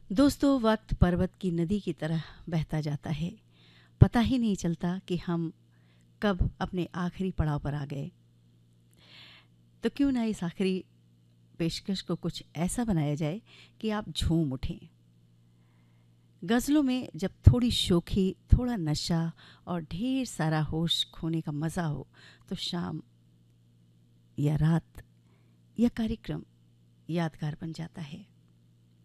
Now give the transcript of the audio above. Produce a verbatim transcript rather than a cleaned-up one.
दोस्तों, वक्त पर्वत की नदी की तरह बहता जाता है। पता ही नहीं चलता कि हम कब अपने आखिरी पड़ाव पर आ गए। तो क्यों ना इस आखिरी पेशकश को कुछ ऐसा बनाया जाए कि आप झूम उठें। गज़लों में जब थोड़ी शोखी, थोड़ा नशा और ढेर सारा होश खोने का मज़ा हो, तो शाम या रात या कार्यक्रम यादगार बन जाता है।